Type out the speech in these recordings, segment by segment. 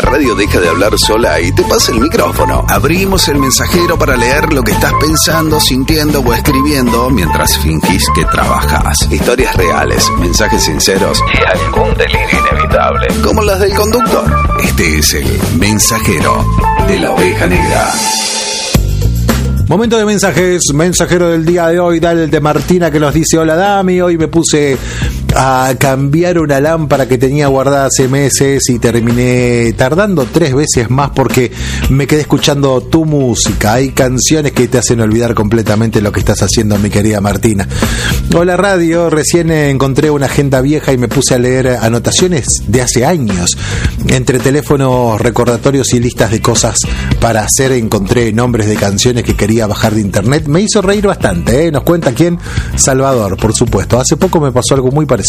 radio deja de hablar sola y te pasa el micrófono. Abrimos el mensajero para leer lo que estás pensando, sintiendo o escribiendo mientras fingís que trabajas. Historias reales, mensajes sinceros y algún delirio inevitable, como las del conductor. Este es el mensajero de la Oveja Negra. Momento de mensajes, mensajero del día de hoy, dale el de Martina que nos dice: hola Dami, hoy me puse a cambiar una lámpara que tenía guardada hace meses y terminé tardando 3 veces más porque me quedé escuchando tu música. Hay canciones que te hacen olvidar completamente lo que estás haciendo, mi querida Martina. Hola radio, recién encontré una agenda vieja y me puse a leer anotaciones de hace años. Entre teléfonos, recordatorios y listas de cosas para hacer, encontré nombres de canciones que quería bajar de internet. Me hizo reír bastante, ¿eh? Nos cuenta quién, Salvador, por supuesto. Hace poco me pasó algo muy parecido.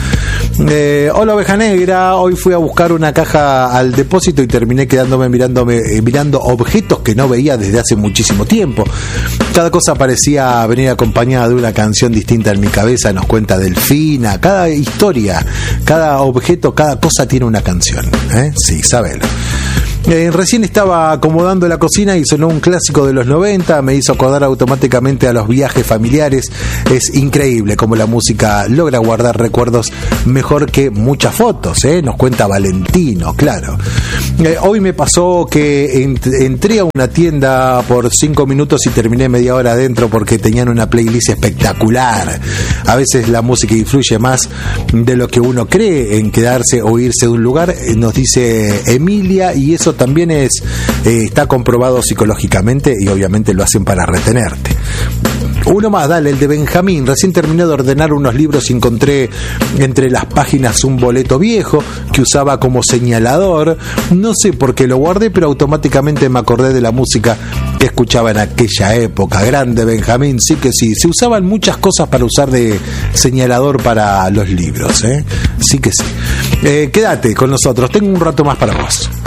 Hola Oveja Negra, hoy fui a buscar una caja al depósito y terminé quedándome mirando objetos que no veía desde hace muchísimo tiempo. Cada cosa parecía venir acompañada de una canción distinta en mi cabeza, nos cuenta Delfina. Cada historia, cada objeto, cada cosa tiene una canción, ¿eh? Sí, sábelo. Recién estaba acomodando la cocina y sonó un clásico de los 90, me hizo acordar automáticamente a los viajes familiares. Es increíble cómo la música logra guardar recuerdos mejor que muchas fotos, nos cuenta Valentino, claro. Hoy me pasó que entré a una tienda por 5 minutos y terminé media hora adentro porque tenían una playlist espectacular. A veces la música influye más de lo que uno cree en quedarse o irse de un lugar, nos dice Emilia, y eso también está comprobado psicológicamente y obviamente lo hacen para retenerte. Uno más, dale, el de Benjamín. Recién terminé de ordenar unos libros y encontré entre las páginas un boleto viejo que usaba como señalador. No sé por qué lo guardé, pero automáticamente me acordé de la música que escuchaba en aquella época. Grande Benjamín, sí que sí. Se usaban muchas cosas para usar de señalador para los libros, sí que sí. Quédate con nosotros, tengo un rato más para vos.